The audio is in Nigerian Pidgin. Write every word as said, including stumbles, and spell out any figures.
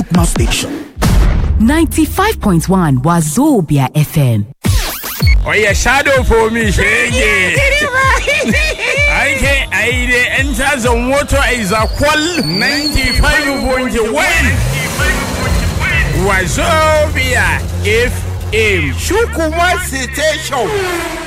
Sigma Station. ninety-five point one Wazobia F M. Oh yeah, shadow for me, shege. I can I enter the water is a qual ninety-five point one. Wazobia F M. Shukuma Station.